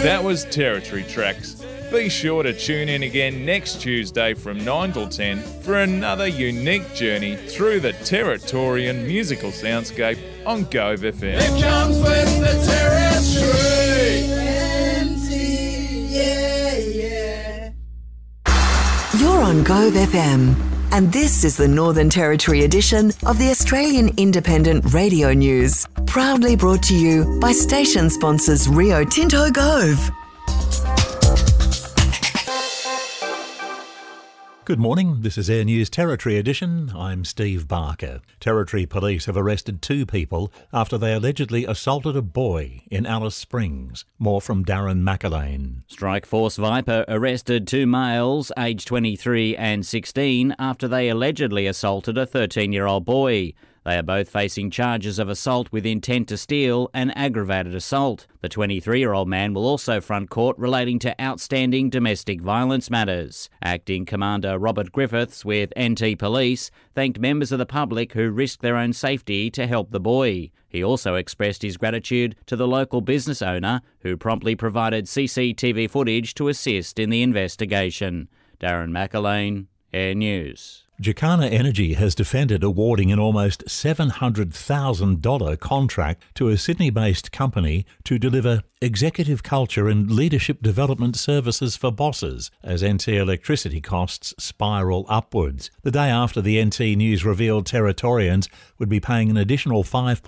That was Territory Tracks. Be sure to tune in again next Tuesday from 9 till 10 for another unique journey through the Territorian musical soundscape on Gove FM. It comes with the Territory. You're on Gove FM, and this is the Northern Territory edition of the Australian Independent Radio News, proudly brought to you by station sponsors Rio Tinto Gove. Good morning, this is Air News Territory Edition. I'm Steve Barker. Territory Police have arrested 2 people after they allegedly assaulted a boy in Alice Springs. More from Darren McAlane. Strike Force Viper arrested 2 males, aged 23 and 16, after they allegedly assaulted a 13-year-old boy. They are both facing charges of assault with intent to steal and aggravated assault. The 23-year-old man will also front court relating to outstanding domestic violence matters. Acting Commander Robert Griffiths with NT Police thanked members of the public who risked their own safety to help the boy. He also expressed his gratitude to the local business owner who promptly provided CCTV footage to assist in the investigation. Darren McAlane, Air News. Jacana Energy has defended awarding an almost $700,000 contract to a Sydney-based company to deliver executive culture and leadership development services for bosses as NT electricity costs spiral upwards. The day after the NT News revealed Territorians would be paying an additional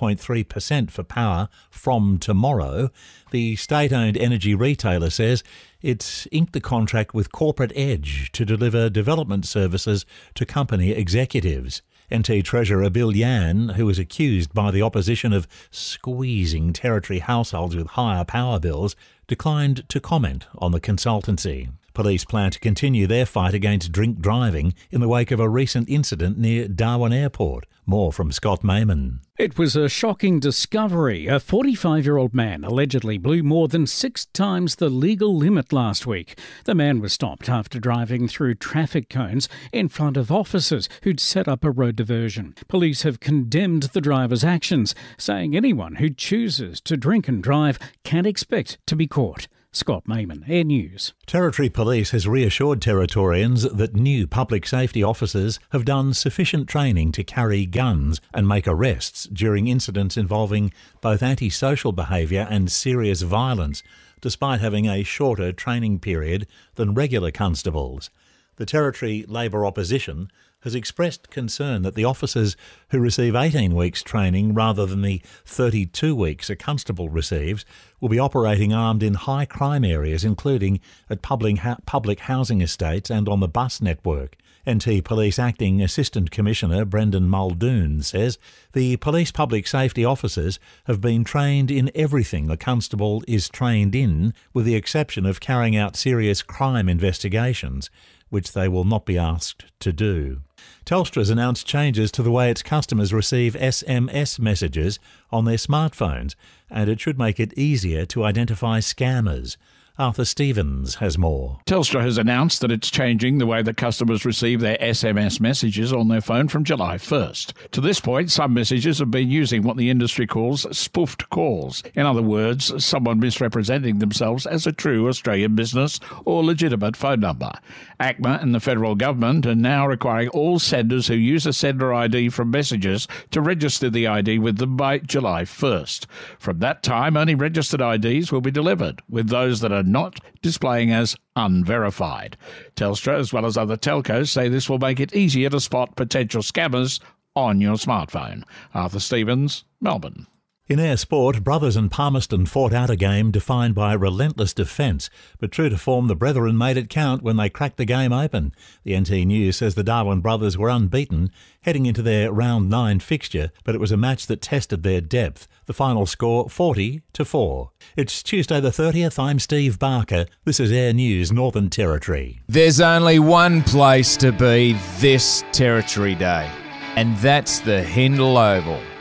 5.3% for power from tomorrow, the state-owned energy retailer says it's inked the contract with Corporate Edge to deliver development services to company executives. NT Treasurer Bill Yan, who was accused by the opposition of squeezing Territory households with higher power bills, declined to comment on the consultancy. Police plan to continue their fight against drink driving in the wake of a recent incident near Darwin Airport. More from Scott Mayman. It was a shocking discovery. A 45-year-old man allegedly blew more than 6 times the legal limit last week. The man was stopped after driving through traffic cones in front of officers who'd set up a road diversion. Police have condemned the driver's actions, saying anyone who chooses to drink and drive can't expect to be caught. Scott Mayman, Air News. Territory Police has reassured Territorians that new public safety officers have done sufficient training to carry guns and make arrests during incidents involving both antisocial behaviour and serious violence, despite having a shorter training period than regular constables. The Territory Labor opposition has expressed concern that the officers who receive 18 weeks training rather than the 32 weeks a constable receives will be operating armed in high crime areas, including at public housing estates and on the bus network. NT Police Acting Assistant Commissioner Brendan Muldoon says the police public safety officers have been trained in everything a constable is trained in, with the exception of carrying out serious crime investigations, which they will not be asked to do. Telstra's announced changes to the way its customers receive SMS messages on their smartphones, and it should make it easier to identify scammers. Arthur Stevens has more. Telstra has announced that it's changing the way that customers receive their SMS messages on their phone from July 1st. To this point, some messages have been using what the industry calls spoofed calls. In other words, someone misrepresenting themselves as a true Australian business or legitimate phone number. ACMA and the federal government are now requiring all senders who use a sender ID from messages to register the ID with them by July 1st. From that time, only registered IDs will be delivered, with those that are not displaying as unverified. Telstra, as well as other telcos, say this will make it easier to spot potential scammers on your smartphone. Arthur Stevens, Melbourne. In Air Sport, Brothers and Palmerston fought out a game defined by relentless defence, but true to form, the Brethren made it count when they cracked the game open. The NT News says the Darwin brothers were unbeaten heading into their round 9 fixture, but it was a match that tested their depth. The final score 40-4. It's Tuesday the 30th. I'm Steve Barker. This is Air News Northern Territory. There's only one place to be this Territory Day, and that's the Hindle Oval.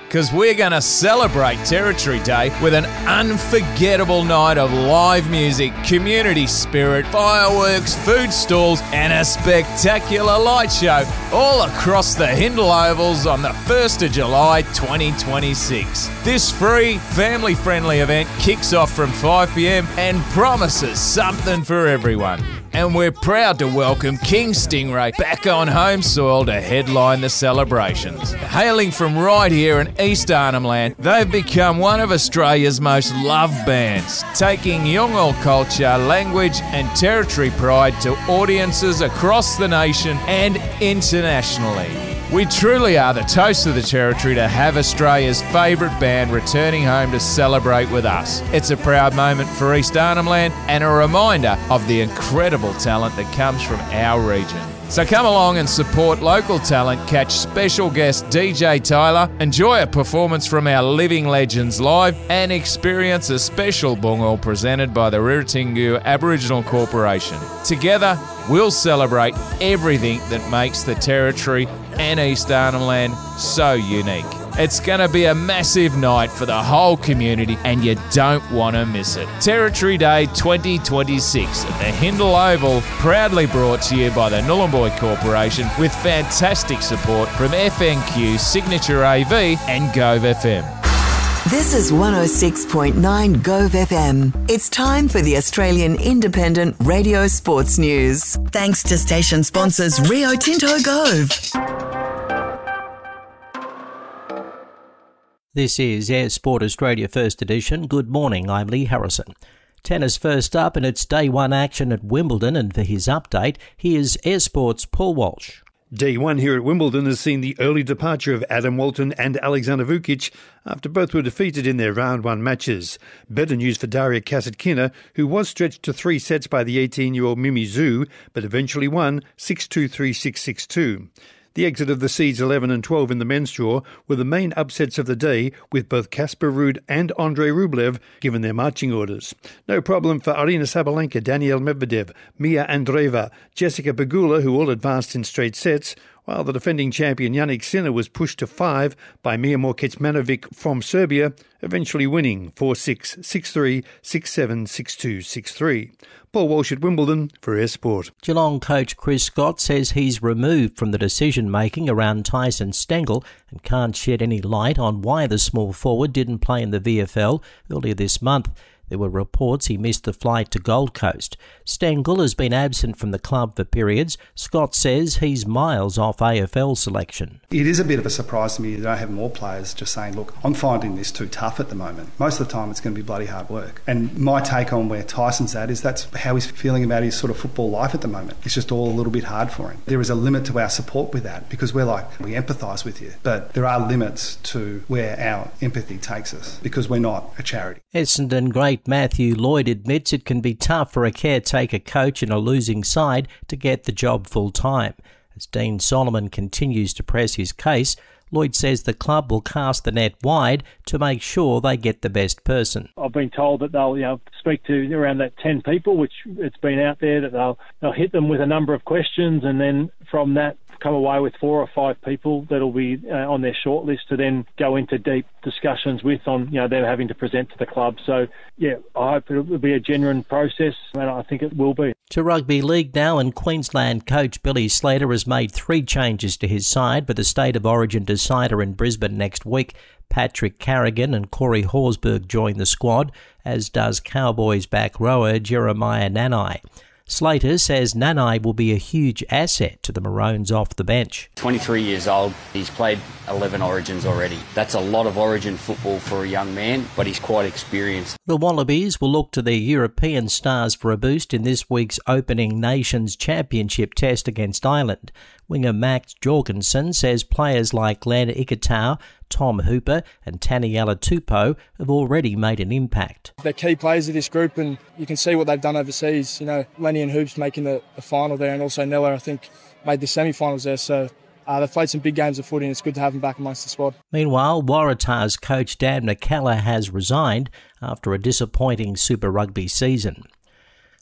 because we're going to celebrate Territory Day with an unforgettable night of live music, community spirit, fireworks, food stalls, and a spectacular light show all across the Hindle Ovals on the 1st of July 2026. This free, family-friendly event kicks off from 5 p.m. and promises something for everyone. And we're proud to welcome King Stingray back on home soil to headline the celebrations. Hailing from right here in East Arnhem Land, they've become one of Australia's most loved bands, taking Yolngu culture, language and territory pride to audiences across the nation and internationally. We truly are the toast of the Territory to have Australia's favourite band returning home to celebrate with us. It's a proud moment for East Arnhem Land and a reminder of the incredible talent that comes from our region. So come along and support local talent, catch special guest DJ Tyler, enjoy a performance from our living legends live, and experience a special bungal presented by the Rirtingu Aboriginal Corporation. Together, we'll celebrate everything that makes the Territory and East Arnhem Land so unique. It's going to be a massive night for the whole community and you don't want to miss it. Territory Day 2026 at the Hindle Oval, proudly brought to you by the Nhulunbuy Corporation with fantastic support from FNQ, Signature AV and Gove FM. This is 106.9 Gove FM. It's time for the Australian Independent Radio Sports News. Thanks to station sponsors Rio Tinto Gove. This is Air Sport Australia First Edition. Good morning, I'm Lee Harrison. Tennis first up in its Day 1 action at Wimbledon, and for his update, here's Air Sport's Paul Walsh. Day 1 here at Wimbledon has seen the early departure of Adam Walton and Alexander Vukic after both were defeated in their round 1 matches. Better news for Daria Kasatkina, who was stretched to 3 sets by the 18-year-old Mimi Zhu, but eventually won 6-2, 3-6, 6-2. The exit of the seeds 11 and 12 in the men's draw were the main upsets of the day, with both Casper Ruud and Andrei Rublev given their marching orders. No problem for Arina Sabalenka, Danielle Medvedev, Mia Andreeva, Jessica Pegula, who all advanced in straight sets, while the defending champion Jannik Sinner was pushed to 5 by Mijomir Kecmanovic from Serbia, eventually winning 4-6, 6-3, 6-7, 6-2, 6-3. Paul Walsh at Wimbledon for Air Sport. Geelong coach Chris Scott says he's removed from the decision-making around Tyson Stengel and can't shed any light on why the small forward didn't play in the VFL earlier this month. There were reports he missed the flight to Gold Coast. Stengel has been absent from the club for periods. Scott says he's miles off AFL selection. It is a bit of a surprise to me that I have more players just saying, look, I'm finding this too tough at the moment. Most of the time it's going to be bloody hard work. And my take on where Tyson's at is that's how he's feeling about his sort of football life at the moment. It's just all a little bit hard for him. There is a limit to our support with that because we empathise with you. But there are limits to where our empathy takes us because we're not a charity. Essendon great Matthew Lloyd admits it can be tough for a caretaker coach in a losing side to get the job full-time. As Dean Solomon continues to press his case, Lloyd says the club will cast the net wide to make sure they get the best person. I've been told that they'll speak to around that 10 people, which it's been out there, that they'll hit them with a number of questions and then from that come away with 4 or 5 people that'll be on their shortlist to then go into deep discussions with on them having to present to the club. So yeah, I hope it will be a genuine process and I think it will be. To rugby league now, and Queensland coach Billy Slater has made 3 changes to his side for the State of Origin decider in Brisbane next week. Patrick Carrigan and Corey Horsburgh join the squad, as does Cowboys back rower Jeremiah Nanai. Slater says Nanai will be a huge asset to the Maroons off the bench. 23 years old, he's played 11 Origins already. That's a lot of Origin football for a young man, but he's quite experienced. The Wallabies will look to their European stars for a boost in this week's opening Nations Championship test against Ireland. Winger Max Jorgensen says players like Glenn Ikitau, Tom Hooper and Taniela Tupou have already made an impact. They're key players of this group and you can see what they've done overseas. Lenny and Hoops making the final there, and also Nella, I think, made the semi-finals there. So they've played some big games of footy and it's good to have them back amongst the squad. Meanwhile, Waratahs coach Dan McKellar has resigned after a disappointing Super Rugby season.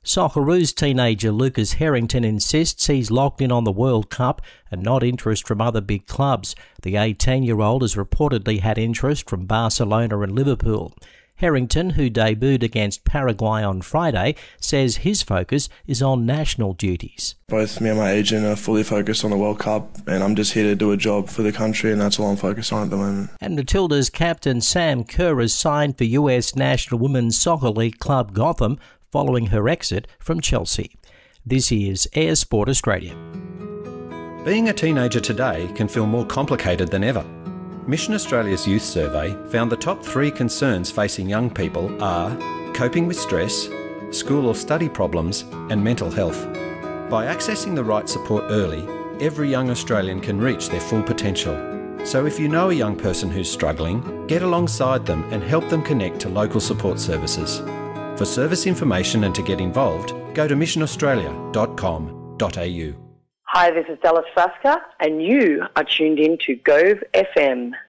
Socceroos teenager Lucas Harrington insists he's locked in on the World Cup and not interest from other big clubs. The 18-year-old has reportedly had interest from Barcelona and Liverpool. Harrington, who debuted against Paraguay on Friday, says his focus is on national duties. Both me and my agent are fully focused on the World Cup, and I'm just here to do a job for the country, and that's all I'm focused on at the moment. And Matilda's captain Sam Kerr has signed for US National Women's Soccer League club Gotham following her exit from Chelsea. This is Air Sport Australia. Being a teenager today can feel more complicated than ever. Mission Australia's Youth Survey found the top 3 concerns facing young people are coping with stress, school or study problems, and mental health. By accessing the right support early, every young Australian can reach their full potential. So if you know a young person who's struggling, get alongside them and help them connect to local support services. For service information and to get involved, go to missionaustralia.com.au. Hi, this is Dallas Frasca, and you are tuned in to Gove FM.